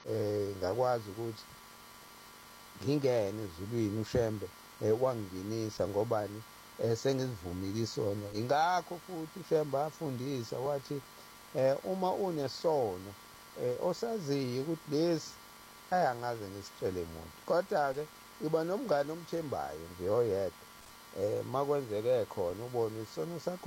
ngakwazi ukuthi ngingene ezulwini uShembe wangingenisa ngobani sengizivumile isono. Ingakho futhi uShembe afundisa wathi uma unesono osaziyo ukuthi lesi angaze ngisitshele muntu, kodwa-ke iba nomngane omthembayo nje oyedwa makwenzeke khona ubone isono sakho